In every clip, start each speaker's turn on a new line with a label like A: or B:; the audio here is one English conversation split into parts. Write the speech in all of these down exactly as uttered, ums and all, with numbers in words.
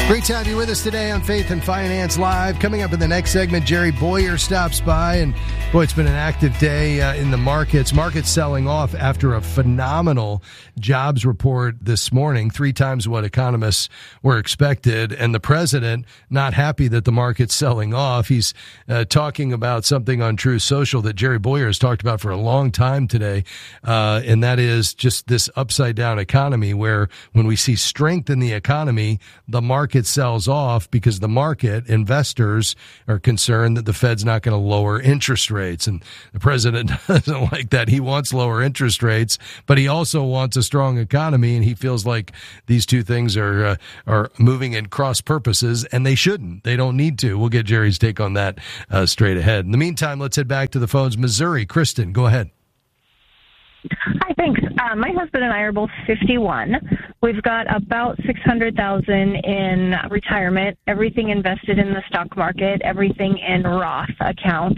A: Great to have you with us today on Faith and Finance Live. Coming up in the next segment, Jerry Bowyer stops by. And, boy, it's been an active day uh, in the markets. Markets selling off after a phenomenal jobs report this morning, three times what economists were expected. And the president not happy that the market's selling off. He's uh, talking about something on Truth Social that Jerry Bowyer has talked about for a long time today, uh, and that is just this upside-down economy where when we see strength in the economy, the market sells off because the market, investors, are concerned that the Fed's not going to lower interest rates. And the president doesn't like that. He wants lower interest rates, but he also wants a strong economy, and he feels like these two things are uh, are moving in cross purposes, and they shouldn't. They don't need to. We'll get Jerry's take on that uh, straight ahead. In the meantime, let's head back to the phones. Missouri, Kristen, go ahead.
B: Hi, thanks. Uh, my husband and I are both fifty-one. We've got about six hundred thousand dollars in retirement, everything invested in the stock market, everything in Roth accounts.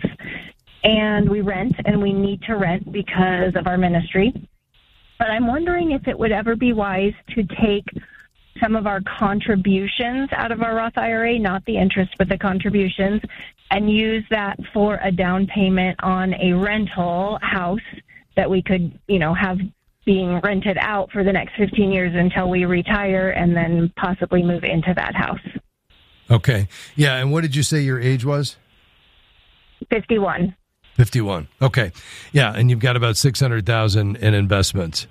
B: And we rent, and we need to rent because of our ministry. But I'm wondering if it would ever be wise to take some of our contributions out of our Roth I R A, not the interest, but the contributions, and use that for a down payment on a rental house that we could, you know, have being rented out for the next fifteen years until we retire and then possibly move into that house.
A: Okay. Yeah, and what did you say your age was?
B: fifty-one.
A: fifty-one. Okay. Yeah, and you've got about six hundred thousand dollars in investments.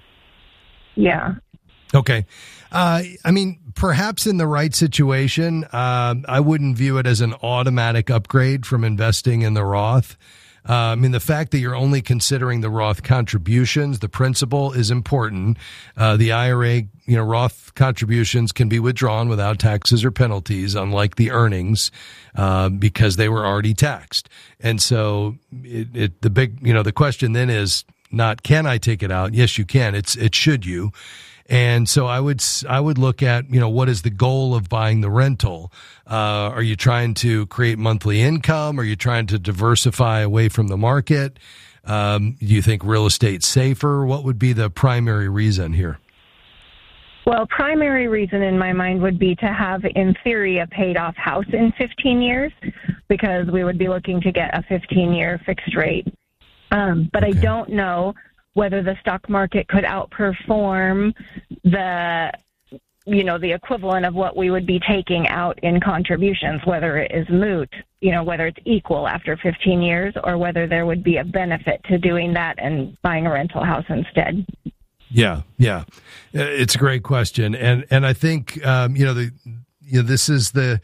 B: Yeah.
A: Okay. Uh, I mean, perhaps in the right situation, uh, I wouldn't view it as an automatic upgrade from investing in the Roth. Uh, I mean, the fact that you're only considering the Roth contributions, the principal, is important. Uh, the I R A, you know, Roth contributions can be withdrawn without taxes or penalties, unlike the earnings, uh, because they were already taxed. And so it, it, the big, you know, the question then is not, can I take it out? Yes, you can. It's, it should you. And so I would I would look at, you know, what is the goal of buying the rental? Uh, are you trying to create monthly income? Are you trying to diversify away from the market? Um, do you think real estate's safer? What would be the primary reason here?
B: Well, primary reason in my mind would be to have, in theory, a paid-off house in fifteen years, because we would be looking to get a fifteen-year fixed rate. Um, but okay. I don't know whether the stock market could outperform the, you know, the equivalent of what we would be taking out in contributions, whether it is moot, you know, whether it's equal after fifteen years, or whether there would be a benefit to doing that and buying a rental house instead.
A: Yeah, yeah. It's a great question. And, and I think, um, you know, the, you know, this is the,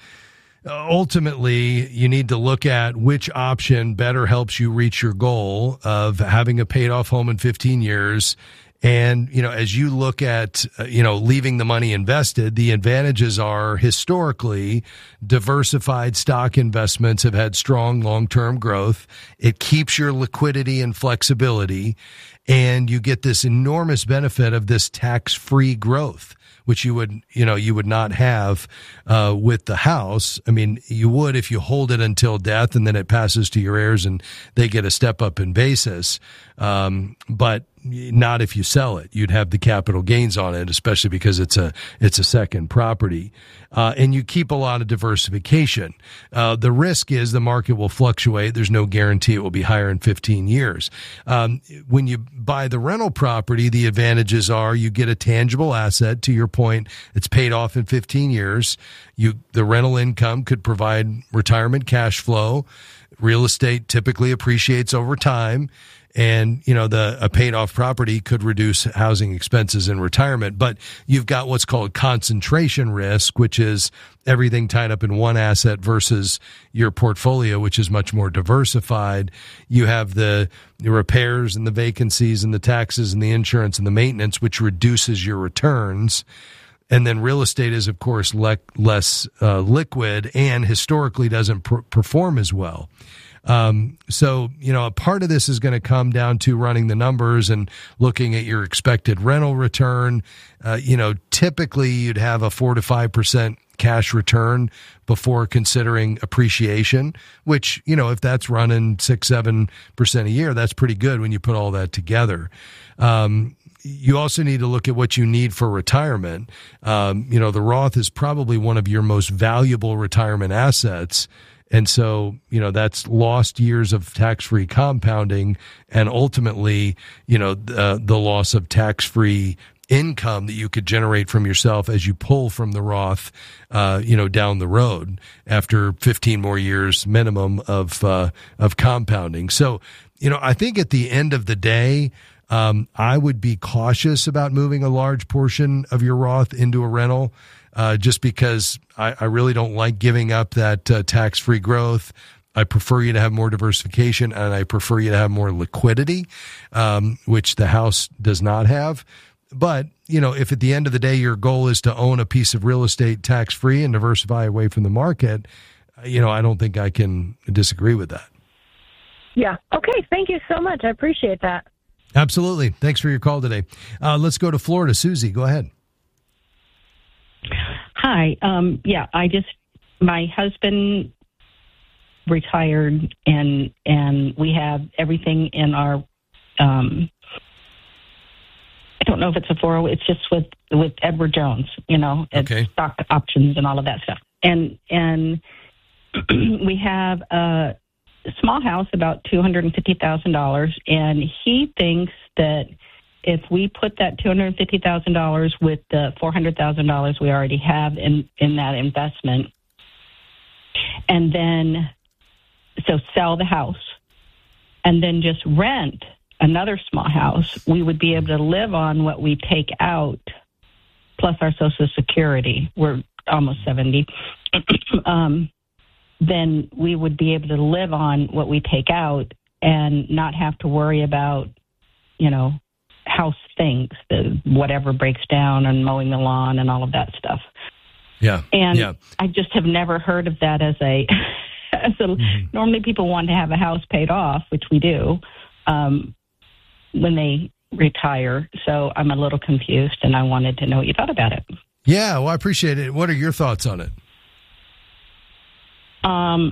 A: ultimately, you need to look at which option better helps you reach your goal of having a paid-off home in fifteen years. And, you know, as you look at, uh, you know, leaving the money invested, the advantages are historically diversified stock investments have had strong long-term growth. It keeps your liquidity and flexibility, and you get this enormous benefit of this tax-free growth, which you would, you know, you would not have uh, with the house. I mean, you would if you hold it until death and then it passes to your heirs and they get a step up in basis. Um, but not if you sell it. You'd have the capital gains on it, especially because it's a it's a second property. Uh, and you keep a lot of diversification. Uh, the risk is the market will fluctuate. There's no guarantee it will be higher in fifteen years. Um, when you buy the rental property, the advantages are you get a tangible asset. To your point, it's paid off in fifteen years. You the rental income could provide retirement cash flow. Real estate typically appreciates over time. And, you know, the a paid off property could reduce housing expenses in retirement. But you've got what's called concentration risk, which is everything tied up in one asset versus your portfolio, which is much more diversified. You have the, the repairs and the vacancies and the taxes and the insurance and the maintenance, which reduces your returns. And then real estate is, of course, le- less uh, liquid and historically doesn't pr- perform as well. Um, so, you know, a part of this is going to come down to running the numbers and looking at your expected rental return. Uh, you know, typically you'd have a four to five percent cash return before considering appreciation, which, you know, if that's running six, seven percent a year, that's pretty good when you put all that together. Um, you also need to look at what you need for retirement. Um, you know, the Roth is probably one of your most valuable retirement assets. And so, you know, that's lost years of tax-free compounding and ultimately, you know, the, the loss of tax-free income that you could generate from yourself as you pull from the Roth, uh, you know, down the road after fifteen more years minimum of, uh, of compounding. So, you know, I think at the end of the day, um, I would be cautious about moving a large portion of your Roth into a rental, uh, just because I, I really don't like giving up that uh, tax-free growth. I prefer you to have more diversification, and I prefer you to have more liquidity, um, which the house does not have. But, you know, if at the end of the day your goal is to own a piece of real estate tax-free and diversify away from the market, you know, I don't think I can disagree with that.
B: Yeah. Okay. Thank you so much. I appreciate that.
A: Absolutely. Thanks for your call today. Uh, let's go to Florida. Susie, go ahead.
C: Hi. Um, yeah, I just, my husband retired and, and we have everything in our, um, I don't know if it's a four oh, it's just with, with Edward Jones, you know, it's
A: okay.
C: stock options and all of that stuff. And, and we have a small house, about two hundred fifty thousand dollars. And he thinks that if we put that two hundred fifty thousand dollars with the four hundred thousand dollars we already have in, in that investment, and then, so sell the house and then just rent another small house, we would be able to live on what we take out plus our Social Security. We're almost seventy. um, then we would be able to live on what we take out and not have to worry about, you know, house things, the whatever breaks down and mowing the lawn and all of that stuff.
A: Yeah.
C: And
A: yeah.
C: I just have never heard of that as a, as a mm-hmm. normally people want to have a house paid off, which we do, um, when they retire. So I'm a little confused, and I wanted to know what you thought about it.
A: Yeah, well, I appreciate it. What are your thoughts on it?
C: Um,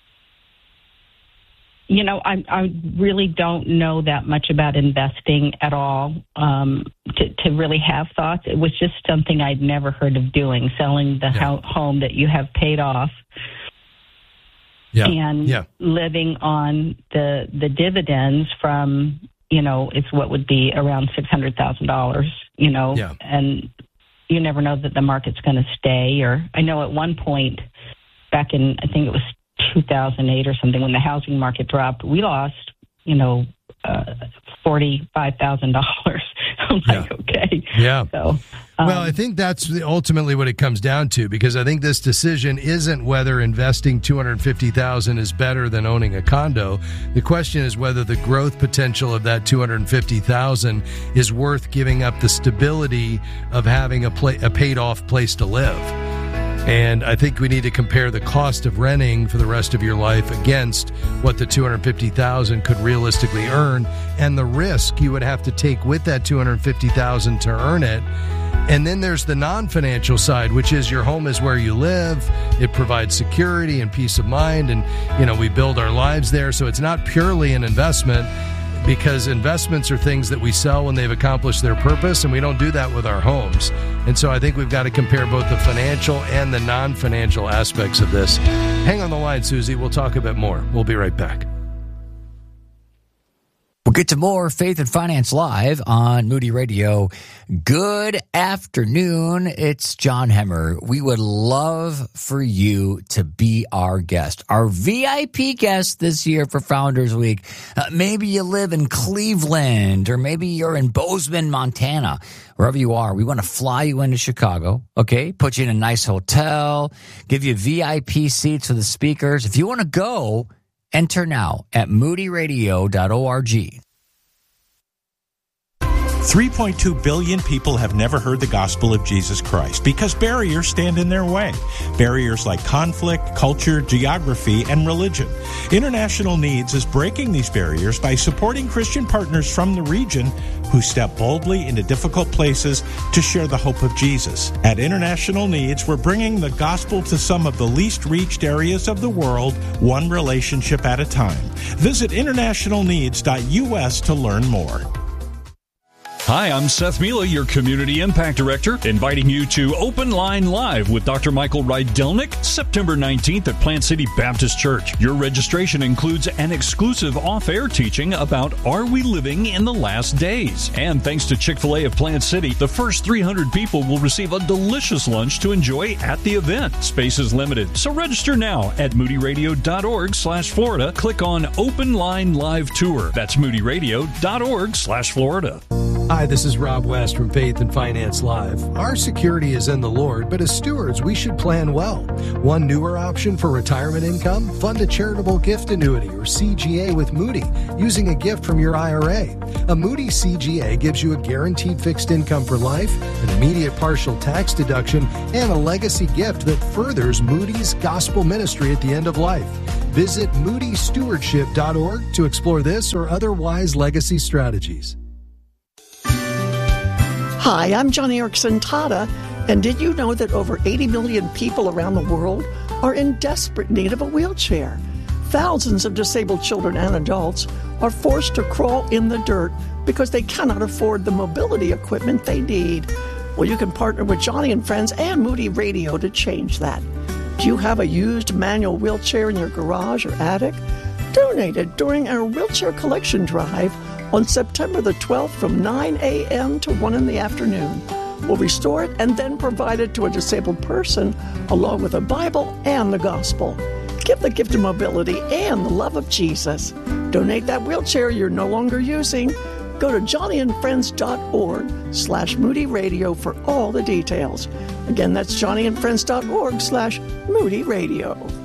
C: you know, I, I really don't know that much about investing at all um, to, to really have thoughts. It was just something I'd never heard of doing, selling the yeah. ho- home that you have paid off yeah. and yeah. living on the the dividends from, you know, it's what would be around six hundred thousand dollars, you know,
A: yeah.
C: and you never know that the market's going to stay. Or I know at one point back in, I think it was two thousand eight or something, when the housing market dropped, we lost, you know, uh, forty-five thousand dollars. I'm like,
A: yeah.
C: okay.
A: Yeah.
C: So, um,
A: well, I think that's ultimately what it comes down to, because I think this decision isn't whether investing two hundred fifty thousand dollars is better than owning a condo. The question is whether the growth potential of that two hundred fifty thousand dollars is worth giving up the stability of having a, pla- a paid-off place to live. And I think we need to compare the cost of renting for the rest of your life against what the two hundred fifty thousand dollars could realistically earn, and the risk you would have to take with that two hundred fifty thousand dollars to earn it. And then there's the non-financial side, which is your home is where you live. It provides security and peace of mind, and, you know, we build our lives there. So it's not purely an investment, because investments are things that we sell when they've accomplished their purpose, and we don't do that with our homes. And so I think we've got to compare both the financial and the non-financial aspects of this. Hang on the line, Susie. We'll talk a bit more. We'll be right back.
D: We'll get to more Faith and Finance Live on Moody Radio. Good afternoon. It's John Hemmer. We would love for you to be our guest, our V I P guest this year for Founders Week. Uh, maybe you live in Cleveland, or maybe you're in Bozeman, Montana. Wherever you are, we want to fly you into Chicago, okay? Put you in a nice hotel, give you V I P seats for the speakers. If you want to go, enter now at moody radio dot org.
E: three point two billion people have never heard the gospel of Jesus Christ because barriers stand in their way. Barriers like conflict, culture, geography, and religion. International Needs is breaking these barriers by supporting Christian partners from the region who step boldly into difficult places to share the hope of Jesus. At International Needs, we're bringing the gospel to some of the least reached areas of the world, one relationship at a time. Visit international needs dot U S to learn more.
F: Hi, I'm Seth Mila, your Community Impact Director, inviting you to Open Line Live with Doctor Michael Rydelnik, September nineteenth at Plant City Baptist Church. Your registration includes an exclusive off-air teaching about Are We Living in the Last Days? And thanks to Chick-fil-A of Plant City, the first three hundred people will receive a delicious lunch to enjoy at the event. Space is limited, so register now at moodyradio.org slash Florida. Click on Open Line Live Tour. That's moodyradio.org slash Florida.
A: Hi, this is Rob West from Faith and Finance Live. Our security is in the Lord, but as stewards, we should plan well. One newer option for retirement income, fund a charitable gift annuity or C G A with Moody using a gift from your I R A. A Moody C G A gives you a guaranteed fixed income for life, an immediate partial tax deduction, and a legacy gift that furthers Moody's gospel ministry at the end of life. Visit moody stewardship dot org to explore this or other wise legacy strategies.
G: Hi, I'm Johnny Erickson Tada, and did you know that over eighty million people around the world are in desperate need of a wheelchair? Thousands of disabled children and adults are forced to crawl in the dirt because they cannot afford the mobility equipment they need. Well, you can partner with Johnny and Friends and Moody Radio to change that. Do you have a used manual wheelchair in your garage or attic? Donate it during our wheelchair collection drive on September the twelfth from nine a.m. to one in the afternoon. We'll restore it and then provide it to a disabled person along with a Bible and the gospel. Give the gift of mobility and the love of Jesus. Donate that wheelchair you're no longer using. Go to johnnyandfriends.org slash Moody Radio for all the details. Again, that's johnnyandfriends.org slash Moody Radio.